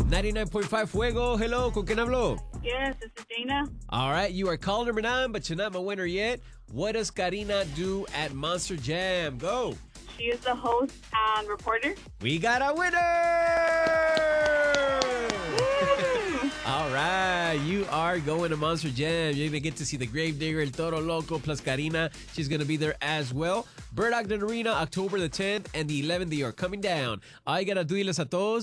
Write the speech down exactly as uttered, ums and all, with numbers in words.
ninety-nine point five Fuego. Hello, ¿con quién hablo? Yes, this is Dana. All right, you are call number nine, but you're not my winner yet. What does Karina do at Monster Jam? Go. She is the host and reporter. We got a winner! All right, you are going to Monster Jam. You're going to get to see the Gravedigger, El Toro Loco, plus Karina. She's going to be there as well. Bird Ogden Arena, October the tenth and the eleventh. They are coming down. All you got to do, a todos,